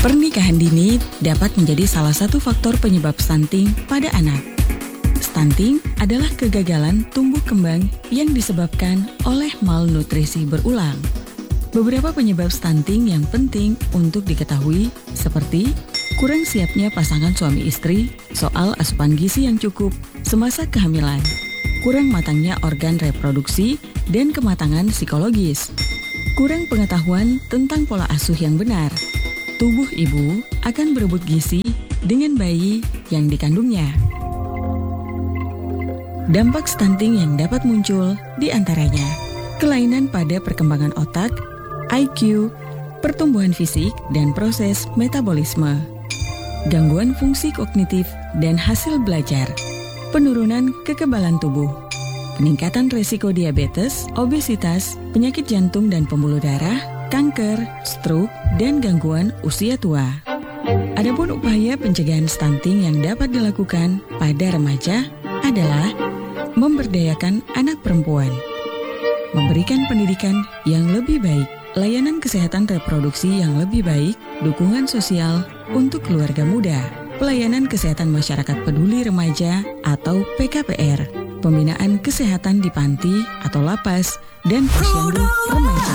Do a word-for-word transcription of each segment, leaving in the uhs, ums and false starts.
Pernikahan dini dapat menjadi salah satu faktor penyebab stunting pada anak. Stunting adalah kegagalan tumbuh kembang yang disebabkan oleh malnutrisi berulang. Beberapa penyebab stunting yang penting untuk diketahui seperti kurang siapnya pasangan suami istri soal asupan gizi yang cukup semasa kehamilan, kurang matangnya organ reproduksi dan kematangan psikologis, kurang pengetahuan tentang pola asuh yang benar. Tubuh ibu akan berebut gizi dengan bayi yang dikandungnya. Dampak stunting yang dapat muncul diantaranya kelainan pada perkembangan otak, I Q, pertumbuhan fisik, dan proses metabolisme, gangguan fungsi kognitif dan hasil belajar, penurunan kekebalan tubuh, peningkatan risiko diabetes, obesitas, penyakit jantung dan pembuluh darah, kanker, stroke, dan gangguan usia tua. Adapun upaya pencegahan stunting yang dapat dilakukan pada remaja adalah memberdayakan anak perempuan, memberikan pendidikan yang lebih baik, layanan kesehatan reproduksi yang lebih baik, dukungan sosial untuk keluarga muda, pelayanan kesehatan masyarakat peduli remaja atau P K P R, pembinaan kesehatan di panti atau lapas, dan posyandu remaja.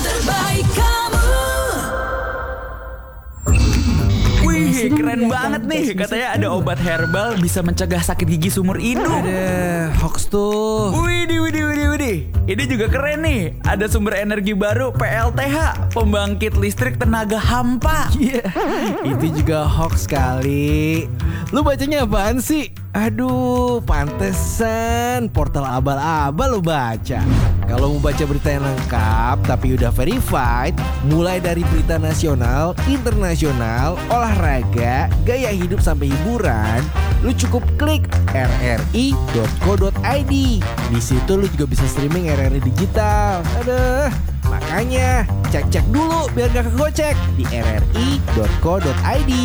Wih, keren banget nih. Katanya ada obat herbal bisa mencegah sakit gigi seumur hidup. Ada hoax tuh. Widih, widih, widih, widih. Ini juga keren nih. Ada sumber energi baru P L T H, pembangkit listrik tenaga hampa. Iya, yeah, itu juga hoax kali. Lu bacanya apaan sih? Aduh, pantesan portal abal-abal lu baca. Kalau mau baca berita yang lengkap tapi udah verified, mulai dari berita nasional, internasional, olahraga, gaya hidup sampai hiburan, lu cukup klik r r i dot co dot i d. Di situ lu juga bisa streaming R R I digital. Aduh, makanya cek-cek dulu biar gak kegocek di r r i dot co dot i d.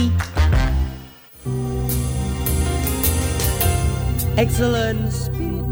Excellence.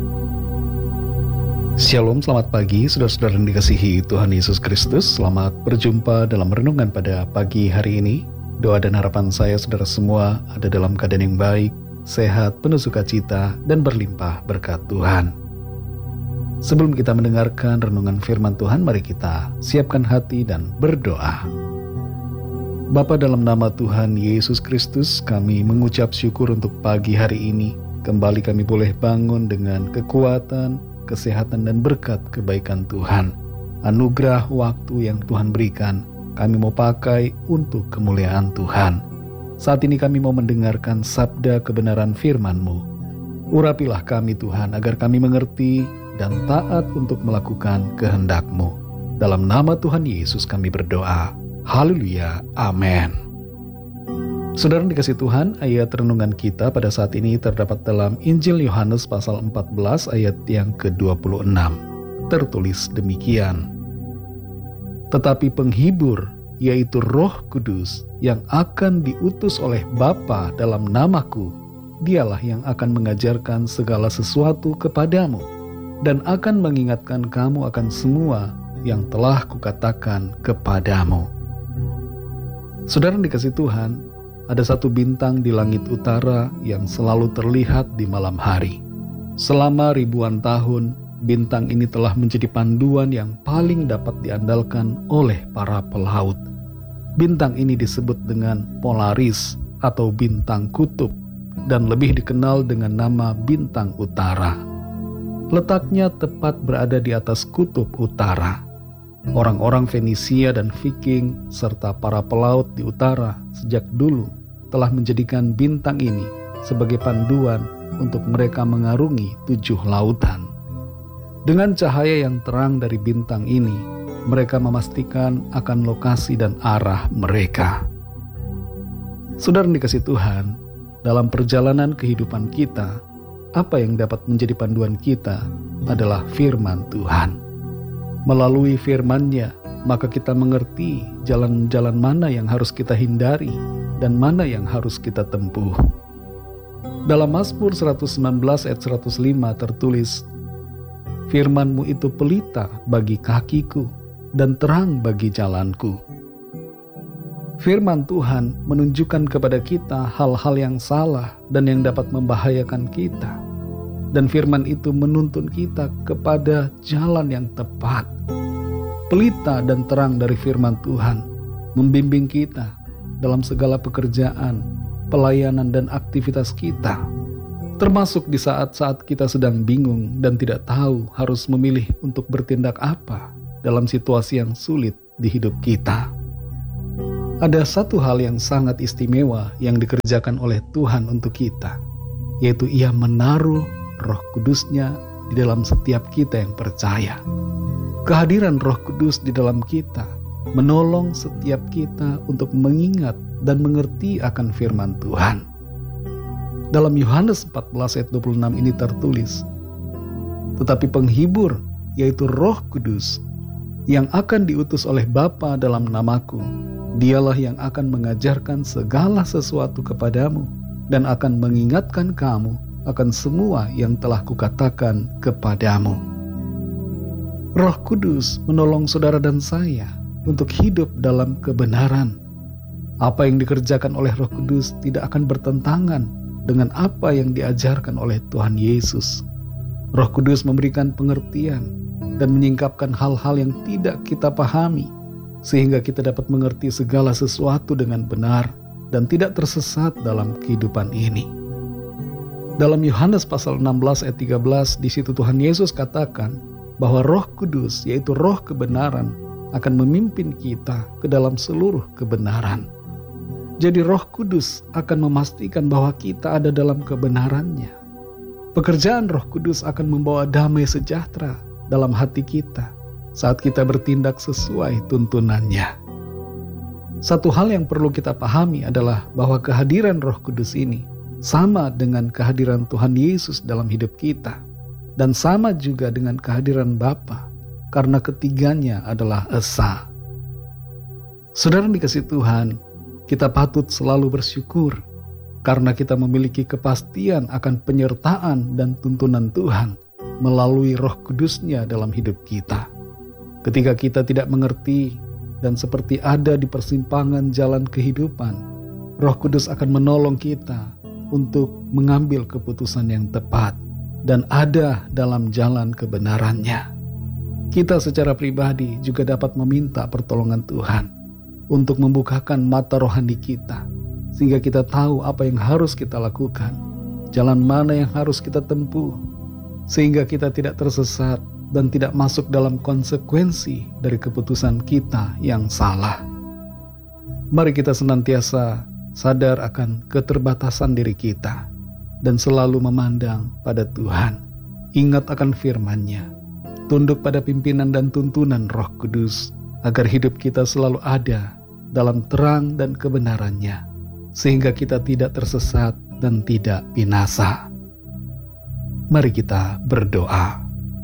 Shalom, selamat pagi saudara-saudara yang dikasihi Tuhan Yesus Kristus. Selamat berjumpa dalam renungan pada pagi hari ini. Doa dan harapan saya saudara semua ada dalam keadaan yang baik, sehat, penuh sukacita, dan berlimpah berkat Tuhan. Sebelum kita mendengarkan renungan firman Tuhan, mari kita siapkan hati dan berdoa. Bapa, dalam nama Tuhan Yesus Kristus, kami mengucap syukur untuk pagi hari ini. Kembali kami boleh bangun dengan kekuatan, kesehatan, dan berkat kebaikan Tuhan. Anugerah waktu yang Tuhan berikan, kami mau pakai untuk kemuliaan Tuhan. Saat ini kami mau mendengarkan sabda kebenaran firman-Mu. Urapilah kami Tuhan, agar kami mengerti dan taat untuk melakukan kehendak-Mu. Dalam nama Tuhan Yesus kami berdoa. Haleluya, amin. Saudara dikasih Tuhan, ayat renungan kita pada saat ini terdapat dalam Injil Yohanes pasal empat belas ayat yang ke dua puluh enam. Tertulis demikian. Tetapi penghibur, yaitu Roh Kudus, yang akan diutus oleh Bapa dalam namaku, dialah yang akan mengajarkan segala sesuatu kepadamu, dan akan mengingatkan kamu akan semua yang telah kukatakan kepadamu. Saudara dikasih Tuhan, ada satu bintang di langit utara yang selalu terlihat di malam hari. Selama ribuan tahun, bintang ini telah menjadi panduan yang paling dapat diandalkan oleh para pelaut. Bintang ini disebut dengan Polaris atau bintang kutub dan lebih dikenal dengan nama bintang utara. Letaknya tepat berada di atas kutub utara. Orang-orang Fenisia dan Viking serta para pelaut di utara sejak dulu telah menjadikan bintang ini sebagai panduan untuk mereka mengarungi tujuh lautan. Dengan cahaya yang terang dari bintang ini, mereka memastikan akan lokasi dan arah mereka. Saudara dikasih Tuhan, dalam perjalanan kehidupan kita, apa yang dapat menjadi panduan kita adalah firman Tuhan. Melalui firman-Nya, maka kita mengerti jalan-jalan mana yang harus kita hindari dan mana yang harus kita tempuh. Dalam Mazmur seratus sembilan belas ayat seratus lima tertulis, firman-Mu itu pelita bagi kakiku dan terang bagi jalanku. Firman Tuhan menunjukkan kepada kita hal-hal yang salah dan yang dapat membahayakan kita. Dan firman itu menuntun kita kepada jalan yang tepat. Pelita dan terang dari firman Tuhan membimbing kita dalam segala pekerjaan, pelayanan dan aktivitas kita. Termasuk di saat-saat kita sedang bingung dan tidak tahu harus memilih untuk bertindak apa dalam situasi yang sulit di hidup kita. Ada satu hal yang sangat istimewa yang dikerjakan oleh Tuhan untuk kita, yaitu Ia menaruh Roh Kudus-Nya di dalam setiap kita yang percaya. Kehadiran Roh Kudus di dalam kita menolong setiap kita untuk mengingat dan mengerti akan firman Tuhan. Dalam Yohanes empat belas ayat dua puluh enam ini tertulis, "Tetapi penghibur, yaitu Roh Kudus, yang akan diutus oleh Bapa dalam namaku, Dialah yang akan mengajarkan segala sesuatu kepadamu dan akan mengingatkan kamu akan semua yang telah kukatakan kepadamu." Roh Kudus menolong saudara dan saya untuk hidup dalam kebenaran. Apa yang dikerjakan oleh Roh Kudus tidak akan bertentangan dengan apa yang diajarkan oleh Tuhan Yesus. Roh Kudus memberikan pengertian dan menyingkapkan hal-hal yang tidak kita pahami, sehingga kita dapat mengerti segala sesuatu dengan benar dan tidak tersesat dalam kehidupan ini. Dalam Yohanes pasal enam belas ayat tiga belas, di situ Tuhan Yesus katakan bahwa Roh Kudus, yaitu Roh kebenaran, akan memimpin kita ke dalam seluruh kebenaran. Jadi Roh Kudus akan memastikan bahwa kita ada dalam kebenarannya. Pekerjaan Roh Kudus akan membawa damai sejahtera dalam hati kita saat kita bertindak sesuai tuntunannya. Satu hal yang perlu kita pahami adalah bahwa kehadiran Roh Kudus ini sama dengan kehadiran Tuhan Yesus dalam hidup kita, dan sama juga dengan kehadiran Bapa, karena ketiganya adalah esa. Saudara dikasih Tuhan, kita patut selalu bersyukur karena kita memiliki kepastian akan penyertaan dan tuntunan Tuhan melalui Roh Kudus-Nya dalam hidup kita. Ketika kita tidak mengerti dan seperti ada di persimpangan jalan kehidupan, Roh Kudus akan menolong kita untuk mengambil keputusan yang tepat dan ada dalam jalan kebenarannya. Kita secara pribadi juga dapat meminta pertolongan Tuhan untuk membukakan mata rohani kita, sehingga kita tahu apa yang harus kita lakukan, jalan mana yang harus kita tempuh, sehingga kita tidak tersesat dan tidak masuk dalam konsekuensi dari keputusan kita yang salah. Mari kita senantiasa sadar akan keterbatasan diri kita dan selalu memandang pada Tuhan. Ingat akan firman-Nya, tunduk pada pimpinan dan tuntunan Roh Kudus, agar hidup kita selalu ada dalam terang dan kebenaran-Nya, sehingga kita tidak tersesat dan tidak binasa. Mari kita berdoa.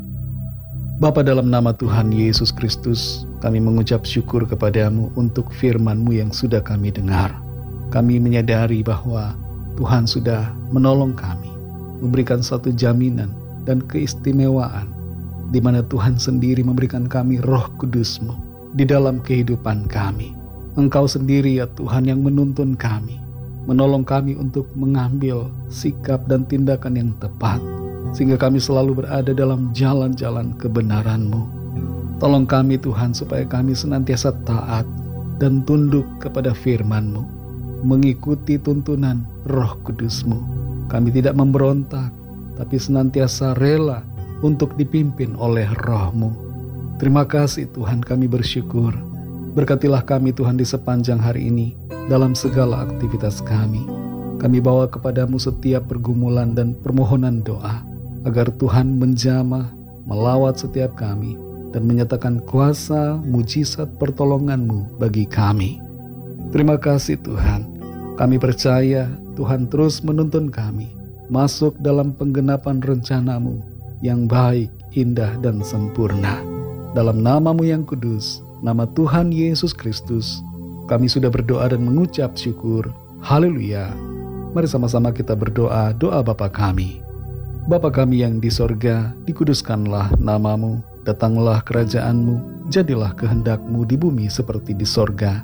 Bapa, dalam nama Tuhan Yesus Kristus, kami mengucap syukur kepadamu untuk firman-Mu yang sudah kami dengar. Kami menyadari bahwa Tuhan sudah menolong kami, memberikan satu jaminan dan keistimewaan, di mana Tuhan sendiri memberikan kami Roh Kudus-Mu di dalam kehidupan kami. Engkau sendiri ya Tuhan yang menuntun kami, menolong kami untuk mengambil sikap dan tindakan yang tepat, sehingga kami selalu berada dalam jalan-jalan kebenaran-Mu. Tolong kami Tuhan supaya kami senantiasa taat dan tunduk kepada firman-Mu, mengikuti tuntunan Roh Kudus-Mu. Kami tidak memberontak, tapi senantiasa rela untuk dipimpin oleh Roh-Mu. Terima kasih Tuhan, kami bersyukur. Berkatilah kami Tuhan di sepanjang hari ini dalam segala aktivitas kami. Kami bawa kepadamu setiap pergumulan dan permohonan doa, agar Tuhan menjamah, melawat setiap kami, dan menyatakan kuasa mujizat pertolongan-Mu bagi kami. Terima kasih Tuhan, kami percaya Tuhan terus menuntun kami masuk dalam penggenapan rencana-Mu yang baik, indah, dan sempurna. Dalam nama-Mu yang kudus, nama Tuhan Yesus Kristus, kami sudah berdoa dan mengucap syukur. Haleluya. Mari sama-sama kita berdoa doa Bapa kami. Bapa kami yang di sorga, dikuduskanlah nama-Mu, datanglah kerajaan-Mu, jadilah kehendak-Mu di bumi seperti di sorga.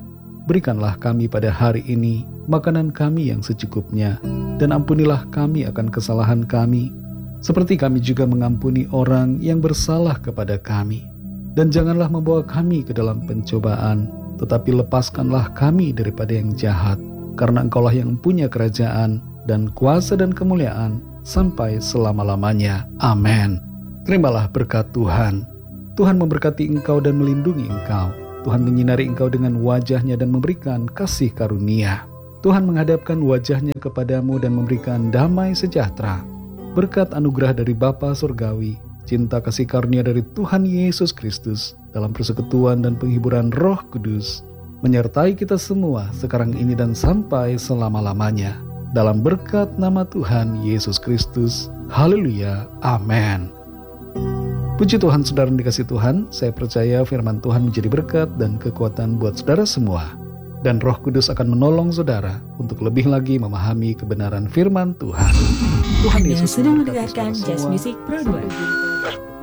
Berikanlah kami pada hari ini makanan kami yang secukupnya, dan ampunilah kami akan kesalahan kami, seperti kami juga mengampuni orang yang bersalah kepada kami. Dan janganlah membawa kami ke dalam pencobaan, tetapi lepaskanlah kami daripada yang jahat, karena Engkaulah yang punya kerajaan dan kuasa dan kemuliaan sampai selama-lamanya. Amin. Terimalah berkat Tuhan. Tuhan memberkati engkau dan melindungi engkau. Tuhan menyinari engkau dengan wajah-Nya dan memberikan kasih karunia. Tuhan menghadapkan wajah-Nya kepadamu dan memberikan damai sejahtera. Berkat anugerah dari Bapa Surgawi, cinta kasih karunia dari Tuhan Yesus Kristus, dalam persekutuan dan penghiburan Roh Kudus, menyertai kita semua sekarang ini dan sampai selama-lamanya. Dalam berkat nama Tuhan Yesus Kristus. Haleluya. Amin. Puji Tuhan, saudara yang dikasihi Tuhan, saya percaya firman Tuhan menjadi berkat dan kekuatan buat saudara semua. Dan Roh Kudus akan menolong saudara untuk lebih lagi memahami kebenaran firman Tuhan. Tuhan Anda Yesus sedang memberkati mendengarkan saudara Jazz semua. Music Pro Sampai dua. jumpa.